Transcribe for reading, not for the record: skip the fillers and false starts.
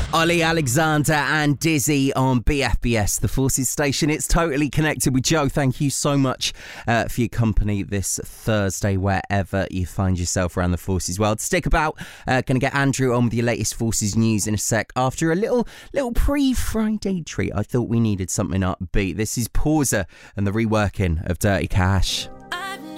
Ollie Alexander and Dizzy on BFBS, the Forces station. It's totally connected with Joe. Thank you so much for your company this Thursday, wherever you find yourself around the Forces world. Stick about. Going to get Andrew on with your latest Forces news in a sec. After a little pre-Friday treat, I thought we needed something upbeat. This is Pauser and the reworking of Dirty Cash.